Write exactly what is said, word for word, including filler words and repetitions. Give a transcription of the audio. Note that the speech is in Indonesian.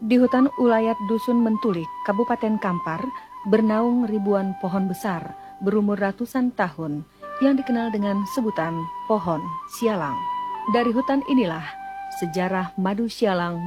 Di hutan ulayat Dusun Mentulik, Kabupaten Kampar, bernaung ribuan pohon besar berumur ratusan tahun yang dikenal dengan sebutan pohon sialang. Dari hutan inilah sejarah madu sialang